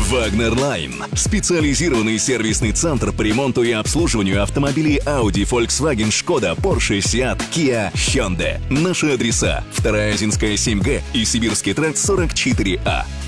Wagner Line – специализированный сервисный центр по ремонту и обслуживанию автомобилей Audi, Volkswagen, Skoda, Porsche, Seat, Kia, Hyundai. Наши адреса: 2-я Озинская 7Г и Сибирский тракт 44А.